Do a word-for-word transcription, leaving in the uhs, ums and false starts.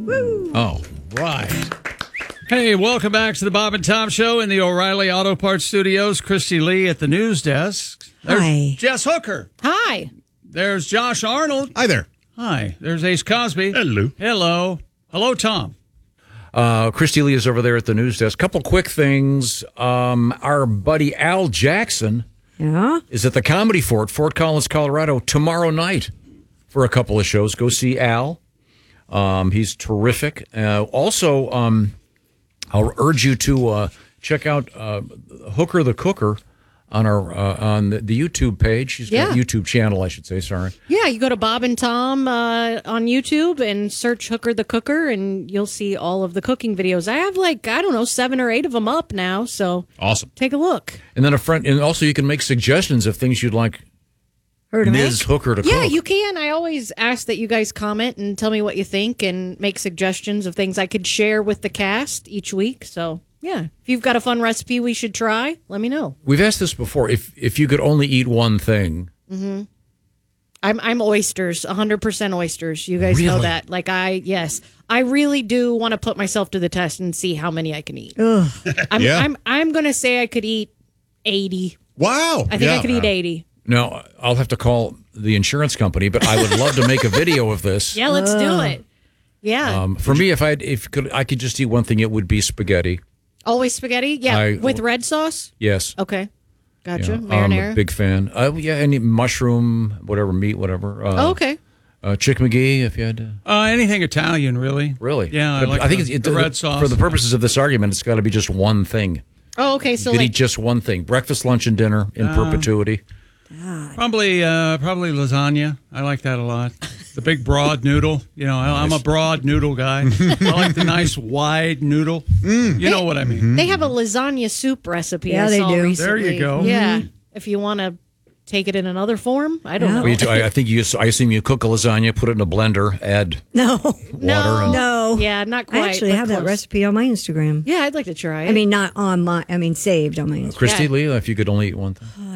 Woo! Oh, right. Hey, welcome back to the Bob and Tom Show in the O'Reilly Auto Parts Studios. Christy Lee at the news desk. There's Hi. Jess Hooker. Hi. There's Josh Arnold. Hi there. Hi. There's Ace Cosby. Hello. Hello. Hello, Tom. Uh, Christy Lee is over there at the news desk. Couple quick things. Um, our buddy Al Jackson Yeah? is at the Comedy Fort, Fort Collins, Colorado, tomorrow night for a couple of shows. Go see Al. Um, he's terrific. Uh, also, um, I'll urge you to uh, check out uh, Hooker the Cooker on our uh, on the, the YouTube page. She's got Yeah. a YouTube channel, I should say. Sorry. Yeah, you go to Bob and Tom uh, on YouTube and search Hooker the Cooker, and you'll see all of the cooking videos. I have like, I don't know, seven or eight of them up now, so Awesome. take a look. And then a friend, and also you can make suggestions of things you'd like Her to Miz make? Hooker to Yeah, cook. you can. I always ask that you guys comment and tell me what you think and make suggestions of things I could share with the cast each week. So, yeah, if you've got a fun recipe we should try, let me know. We've asked this before. If if you could only eat one thing, I'm I'm oysters, one hundred percent oysters. You guys know Really? that. Like I, yes, I really do want to put myself to the test and see how many I can eat. Ugh. I'm Yeah. I'm I'm going to say I could eat eighty. Wow. I think yeah. I could eat eighty. now I'll have to call the insurance company, but I would love to make a video of this. Yeah, let's do it. Yeah. Um, for me, if I if could, I could just eat one thing, it would be spaghetti. Always spaghetti? Yeah, I- with red sauce? Yes. Okay. Gotcha. Yeah, Marinara. I'm a big fan. Uh, yeah, any mushroom, whatever, meat, whatever. Uh, oh, okay. Uh, Chick McGee, if you had to. Uh, anything Italian, really. Really? Yeah, I But like I think the, it's, the it- red sauce. For the purposes of this argument, it's got to be just one thing. Oh, okay. So you could like eat just one thing: breakfast, lunch, and dinner in perpetuity. Probably, uh, probably lasagna. I like that a lot. The big broad noodle. You know, I, I'm a broad noodle guy. I like the nice wide noodle. You know what I mean. they have a lasagna soup recipe. Yeah, I they saw do. recently. There you go. Yeah. If you want to take it in another form, I don't Yeah. know. Well, you do- I, I think you. I assume you cook a lasagna, put it in a blender, add No. water, No. and No. Yeah, not quite. I actually but have that close. recipe on my Instagram. Yeah, I'd like to try it. I mean, not on my, I mean, saved on my Instagram. Christy Yeah. Lee, if you could only eat one thing.